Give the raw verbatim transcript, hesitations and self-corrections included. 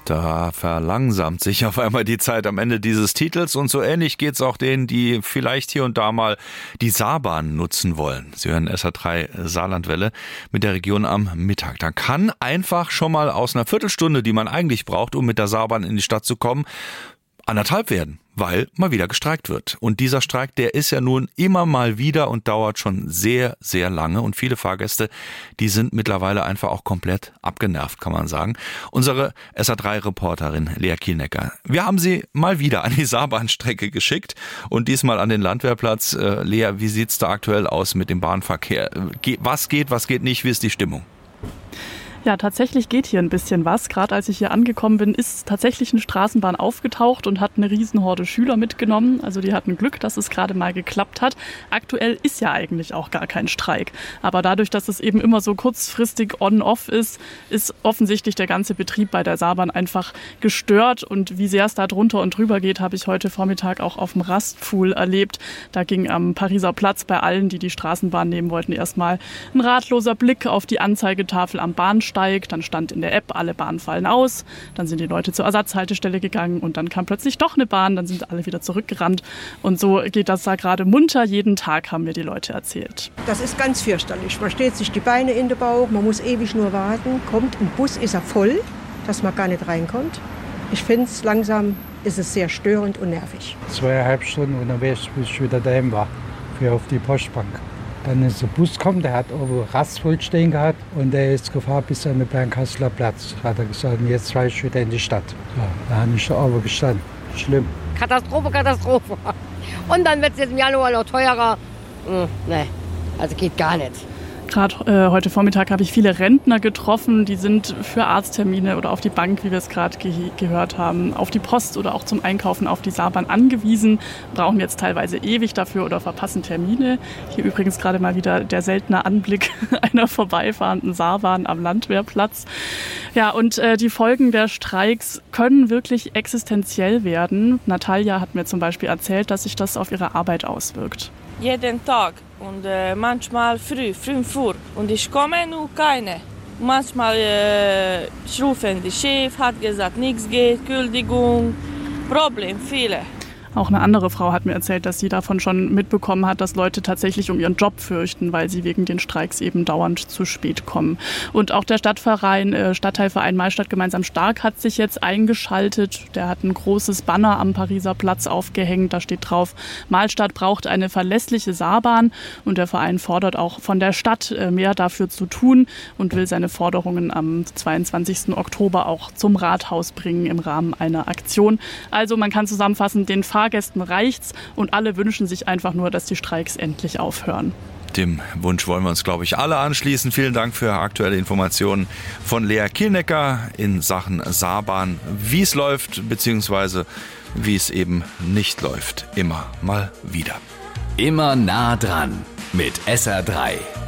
Da verlangsamt sich auf einmal die Zeit am Ende dieses Titels und so ähnlich geht's auch denen, die vielleicht hier und da mal die Saarbahn nutzen wollen. Sie hören S R drei Saarlandwelle mit der Region am Mittag. Da kann einfach schon mal aus einer Viertelstunde, die man eigentlich braucht, um mit der Saarbahn in die Stadt zu kommen, anderthalb werden, weil mal wieder gestreikt wird. Und dieser Streik, der ist ja nun immer mal wieder und dauert schon sehr, sehr lange. Und viele Fahrgäste, die sind mittlerweile einfach auch komplett abgenervt, kann man sagen. Unsere S R drei Reporterin Lea Kielnecker, wir haben sie mal wieder an die Saarbahnstrecke geschickt und diesmal an den Landwehrplatz. Äh, Lea, wie sieht's da aktuell aus mit dem Bahnverkehr? Ge- was geht, was geht nicht? Wie ist die Stimmung? Ja, tatsächlich geht hier ein bisschen was. Gerade als ich hier angekommen bin, ist tatsächlich eine Straßenbahn aufgetaucht und hat eine Riesenhorde Schüler mitgenommen. Also die hatten Glück, dass es gerade mal geklappt hat. Aktuell ist ja eigentlich auch gar kein Streik. Aber dadurch, dass es eben immer so kurzfristig on-off ist, ist offensichtlich der ganze Betrieb bei der Saarbahn einfach gestört. Und wie sehr es da drunter und drüber geht, habe ich heute Vormittag auch auf dem Rastpfuhl erlebt. Da ging am Pariser Platz bei allen, die die Straßenbahn nehmen wollten, erstmal ein ratloser Blick auf die Anzeigetafel am Bahnsteig. Dann stand in der App, alle Bahnen fallen aus. Dann sind die Leute zur Ersatzhaltestelle gegangen und dann kam plötzlich doch eine Bahn. Dann sind alle wieder zurückgerannt. Und so geht das da gerade munter. Jeden Tag haben mir die Leute erzählt. Das ist ganz fürchterlich. Man steht sich die Beine in den Bauch, man muss ewig nur warten. Kommt ein Bus, ist er voll, dass man gar nicht reinkommt. Ich finde es langsam, ist es sehr störend und nervig. Zweieinhalb Stunden unterwegs, bis ich wieder daheim war, für auf die Postbank. Dann ist der Bus gekommen, der hat oben Rastvoll stehen gehabt und der ist gefahren bis an den Bernkasseler Platz. Hat er gesagt, und jetzt fahre ich wieder in die Stadt. Ja, da habe ich da oben gestanden. Schlimm. Katastrophe, Katastrophe. Und dann wird es jetzt im Januar noch teurer. Hm, ne, also geht gar nicht. Gerade äh, heute Vormittag habe ich viele Rentner getroffen, die sind für Arzttermine oder auf die Bank, wie wir es gerade ge- gehört haben, auf die Post oder auch zum Einkaufen auf die Saarbahn angewiesen, brauchen jetzt teilweise ewig dafür oder verpassen Termine. Hier übrigens gerade mal wieder der seltene Anblick einer vorbeifahrenden Saarbahn am Landwehrplatz. Ja, und äh, die Folgen der Streiks können wirklich existenziell werden. Natalia hat mir zum Beispiel erzählt, dass sich das auf ihre Arbeit auswirkt. Jeden Tag und äh, manchmal früh, fünf Uhr. Und ich komme, nur keine. Manchmal äh, ich rufe die Chef, hat gesagt, nichts geht, Kündigung, Problem, viele. Auch eine andere Frau hat mir erzählt, dass sie davon schon mitbekommen hat, dass Leute tatsächlich um ihren Job fürchten, weil sie wegen den Streiks eben dauernd zu spät kommen. Und auch der Stadtverein, äh, Stadtteilverein Mahlstadt gemeinsam stark hat sich jetzt eingeschaltet. Der hat ein großes Banner am Pariser Platz aufgehängt. Da steht drauf, Mahlstadt braucht eine verlässliche Saarbahn. Und der Verein fordert auch von der Stadt äh, mehr dafür zu tun und will seine Forderungen am zweiundzwanzigsten Oktober auch zum Rathaus bringen im Rahmen einer Aktion. Also man kann zusammenfassen, den Fahrgästen reicht's und alle wünschen sich einfach nur, dass die Streiks endlich aufhören. Dem Wunsch wollen wir uns, glaube ich, alle anschließen. Vielen Dank für aktuelle Informationen von Lea Kielnecker in Sachen Saarbahn, wie es läuft, beziehungsweise wie es eben nicht läuft. Immer mal wieder. Immer nah dran mit S R drei.